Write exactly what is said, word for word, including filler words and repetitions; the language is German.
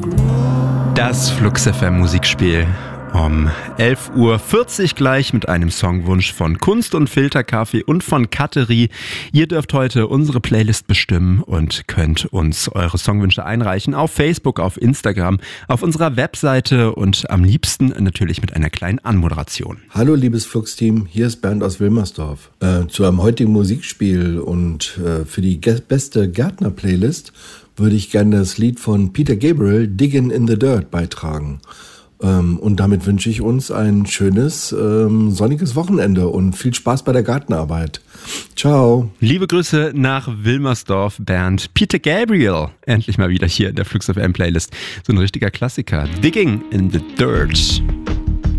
Das Flux F M Musikspiel um elf Uhr vierzig gleich mit einem Songwunsch von Kunst und Filterkaffee und von Katterie. Ihr dürft heute unsere Playlist bestimmen und könnt uns eure Songwünsche einreichen auf Facebook, auf Instagram, auf unserer Webseite und am liebsten natürlich mit einer kleinen Anmoderation. Hallo liebes Flux-Team, hier ist Bernd aus Wilmersdorf. Äh, zu einem heutigen Musikspiel und äh, für die ge- beste Gärtner-Playlist würde ich gerne das Lied von Peter Gabriel, Diggin' in the Dirt, beitragen. Ähm, und damit wünsche ich uns ein schönes, ähm, sonniges Wochenende und viel Spaß bei der Gartenarbeit. Ciao. Liebe Grüße nach Wilmersdorf, Bernd. Peter Gabriel, endlich mal wieder hier in der Flux F M Playlist. So ein richtiger Klassiker. Digging in the Dirt.